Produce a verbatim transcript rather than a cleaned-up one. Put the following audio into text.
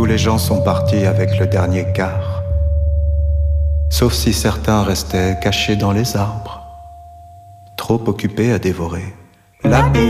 les gens sont partis avec le dernier quart, sauf si certains restaient cachés dans les arbres, trop occupés à dévorer la bille.